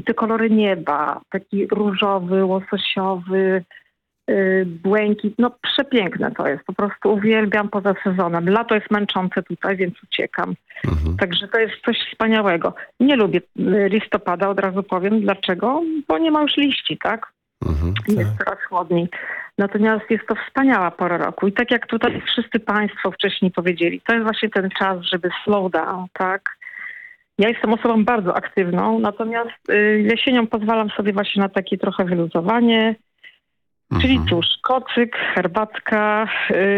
te kolory nieba, taki różowy, łososiowy, błękit. No przepiękne to jest. Po prostu uwielbiam poza sezonem. Lato jest męczące tutaj, więc uciekam. Także to jest coś wspaniałego. Nie lubię listopada, od razu powiem. Dlaczego? Bo nie ma już liści, tak? Jest coraz chłodniej. Natomiast jest to wspaniała pora roku. I tak jak tutaj wszyscy państwo wcześniej powiedzieli, to jest właśnie ten czas, żeby slow down, tak? Ja jestem osobą bardzo aktywną, natomiast jesienią pozwalam sobie właśnie na takie trochę wyluzowanie. Czyli cóż, kocyk, herbatka,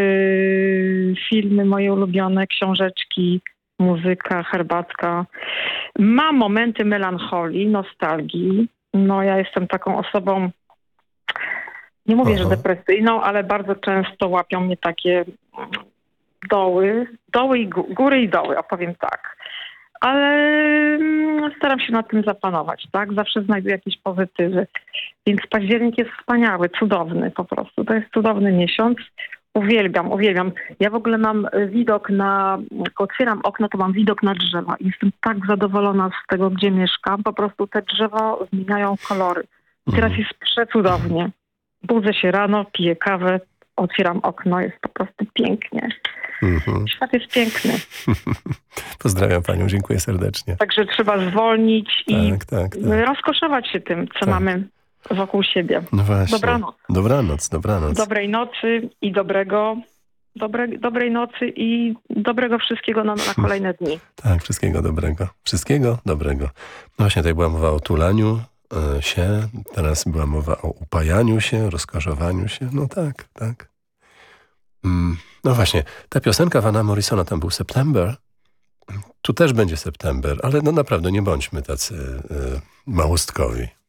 filmy moje ulubione, książeczki, muzyka, herbatka. Mam momenty melancholii, nostalgii. No ja jestem taką osobą, nie mówię, że depresyjną, ale bardzo często łapią mnie takie doły i góry i doły, opowiem tak. Ale staram się nad tym zapanować, tak? Zawsze znajduję jakieś pozytywy. Więc październik jest wspaniały, cudowny po prostu. To jest cudowny miesiąc. Uwielbiam. Ja w ogóle mam widok jak otwieram okno, to mam widok na drzewa. Jestem tak zadowolona z tego, gdzie mieszkam. Po prostu te drzewa zmieniają kolory. I teraz jest przecudownie. Budzę się rano, piję kawę, otwieram okno, jest po prostu pięknie. Świat jest piękny. Pozdrawiam panią, dziękuję serdecznie. Także trzeba zwolnić i tak. rozkoszować się tym, co mamy wokół siebie. No właśnie. Dobranoc. Dobranoc. Dobrej nocy i dobrej nocy i dobrego wszystkiego na kolejne dni. Tak, wszystkiego dobrego. Wszystkiego dobrego. No właśnie, tutaj była mowa o tulaniu się, teraz była mowa o upajaniu się, rozkoszowaniu się. No tak. No właśnie, ta piosenka Vana Morrisona, tam był September. Tu też będzie September, ale no naprawdę nie bądźmy tacy małostkowi.